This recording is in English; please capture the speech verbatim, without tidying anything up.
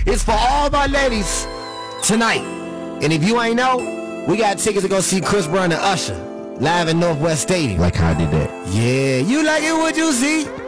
It's for all my ladies tonight. And if you ain't know, we got tickets to go see Chris Brown and Usher live in Northwest Stadium. Like how I did that. Yeah, you like it what you see?